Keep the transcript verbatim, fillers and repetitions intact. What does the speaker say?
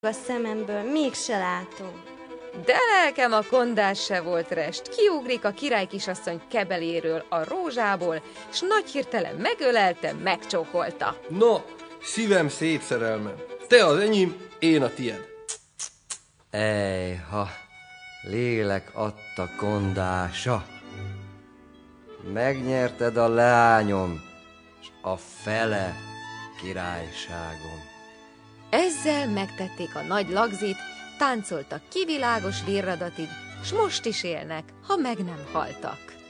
a szememből, mégse látom. De lelkem, a kondás se volt rest. Kiugrik a király kisasszony kebeléről, a rózsából, s nagy hirtelen megölelte, megcsókolta. No, szívem szép szerelmem. Te az enyém, én a tied. Ejha, lélek adta kondása. Megnyerted a lányom, s a fele királyságom. Ezzel megtették a nagy lagzit, táncoltak kivilágos virradatig, s most is élnek, ha meg nem haltak.